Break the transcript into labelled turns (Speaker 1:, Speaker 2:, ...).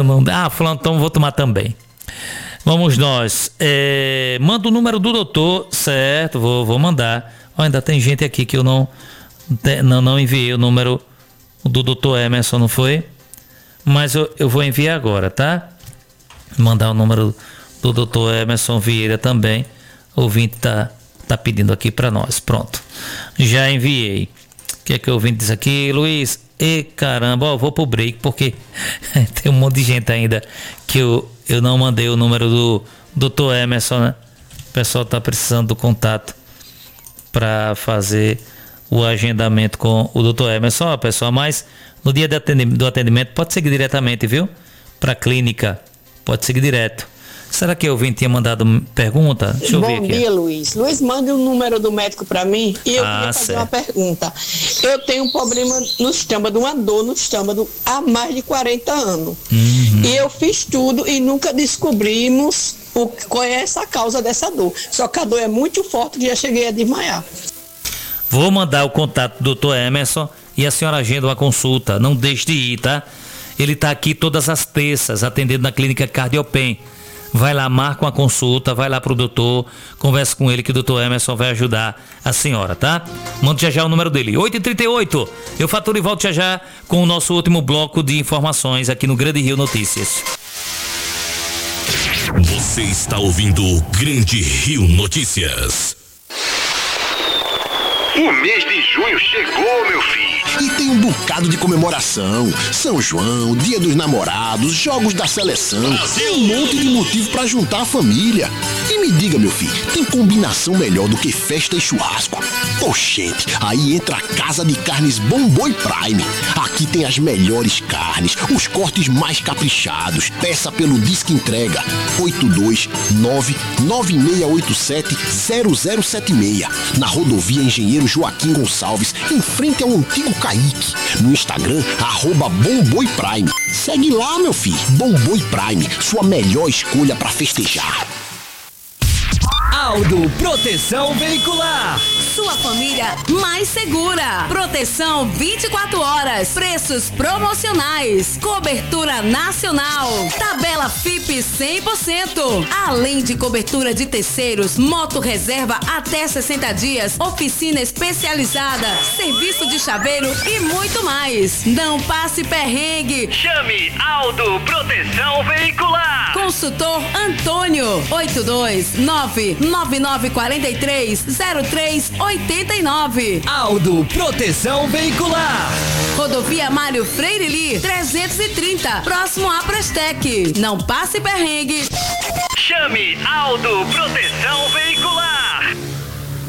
Speaker 1: não dá. Fulano, então vou tomar também. Vamos nós. Manda o número do doutor, certo? Vou mandar. Ainda tem gente aqui que eu não enviei o número do doutor Emerson, não foi? Mas eu vou enviar agora, tá? Mandar o número do doutor Emerson Vieira também. O ouvinte tá pedindo aqui para nós. Pronto. Já enviei. O que é que o ouvinte diz aqui? Luiz, caramba, eu vou pro break porque tem um monte de gente ainda que eu não mandei o número do doutor Emerson, né? O pessoal tá precisando do contato para fazer o agendamento com o doutor Emerson, pessoal, mas no dia do atendimento pode seguir diretamente, viu? Para a clínica, pode seguir direto. Será que o ouvinte tinha mandado pergunta? Deixa eu ver aqui.
Speaker 2: Bom dia, Luiz. Luiz, mande o número do médico para mim e eu queria fazer uma pergunta. Eu tenho um problema no estômago, uma dor no estômago há mais de 40 anos. E eu fiz tudo e nunca descobrimos qual é essa causa dessa dor. Só que a dor é muito forte que já cheguei a desmaiar.
Speaker 1: Vou mandar o contato do Dr. Emerson e a senhora agenda uma consulta. Não deixe de ir, tá? Ele tá aqui todas as terças, atendendo na clínica Cardiopen. Vai lá, marca uma consulta, vai lá pro doutor, conversa com ele que o doutor Emerson vai ajudar a senhora, tá? Manda já o número dele, 8h38. Eu faturo e volto já com o nosso último bloco de informações aqui no Grande Rio Notícias.
Speaker 3: Você está ouvindo o Grande Rio Notícias.
Speaker 4: O mês de junho chegou, meu filho.
Speaker 5: E tem um bocado de comemoração. São João, Dia dos Namorados, Jogos da Seleção. Tem um monte de motivo pra juntar a família. E me diga, meu filho, tem combinação melhor do que festa e churrasco? Oxente, aí entra a Casa de Carnes Bom Boi Prime. Aqui tem as melhores carnes, os cortes mais caprichados. Peça pelo Disque Entrega 829-9687-0076. Na rodovia Engenheiro Joaquim Gonçalves, em frente ao antigo Caique. No Instagram, @Bomboi Prime. Segue lá, meu filho. Bomboi Prime, sua melhor escolha pra festejar.
Speaker 6: Aldo Proteção Veicular.
Speaker 7: Sua família mais segura. Proteção 24 horas. Preços promocionais. Cobertura nacional. Tabela FIP 100%. Além de cobertura de terceiros, moto reserva até 60 dias, oficina especializada, serviço de chaveiro e muito mais. Não passe perrengue.
Speaker 4: Chame Aldo Proteção Veicular.
Speaker 7: Consultor Antônio 829-9943-0389.
Speaker 6: Aldo Proteção Veicular.
Speaker 7: Rodovia Mário Freire Li 330, próximo à Prestec. Não passe perrengue.
Speaker 4: Chame Aldo Proteção